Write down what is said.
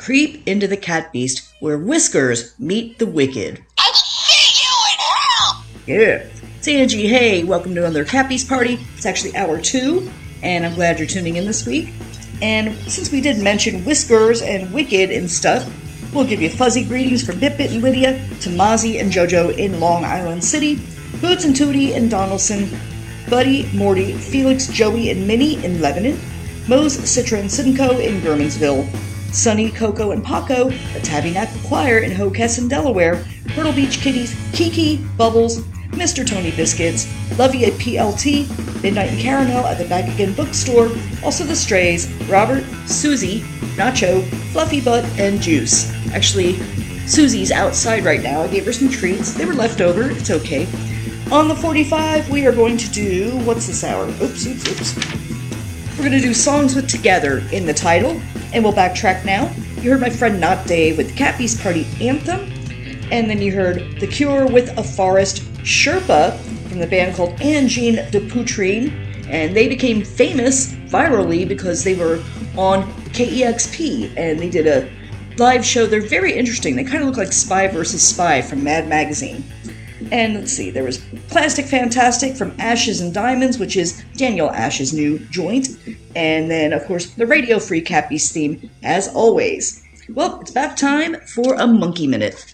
creep into the cat beast where Whiskers meet the wicked. I'll see you in hell! Yeah. It's Angie. Hey, welcome to another Cat Beast Party. It's actually hour 2, and I'm glad you're tuning in this week. And since we did mention Whiskers and Wicked and stuff, we'll give you fuzzy greetings from Bit and Lydia, to Mozzie and JoJo in Long Island City, Boots and Tootie in Donaldson, Buddy, Morty, Felix, Joey, and Minnie in Lebanon, Mose, Citra, and Simcoe in Germansville, Sunny, Coco, and Paco, the Tabernacle Choir in Hockessin, Delaware, Myrtle Beach Kitties, Kiki, Bubbles, Mr. Tony Biscuits, Lovey at PLT, Midnight and Caramel at the Back Again Bookstore, also the Strays, Robert, Susie, Nacho, Fluffy Butt, and Juice. Actually, Susie's outside right now. I gave her some treats. They were left over. It's okay. On the 45, we are going to do... What's this hour? Oops. We're going to do Songs with Together in the title, and we'll backtrack now. You heard my friend Not Dave with the Cat Beast Party Anthem, and then you heard The Cure with A Forest Sherpa from the band called Angine de Poutrine, and they became famous virally because they were on KEXP, and they did a live show. They're very interesting. They kind of look like Spy vs. Spy from Mad Magazine. And let's see, there was Plastic Fantastic from Ashes and Diamonds, which is Daniel Ash's new joint. And then, of course, the Radio Free Cat Beast theme, as always. Well, it's back time for a Monkey Minute.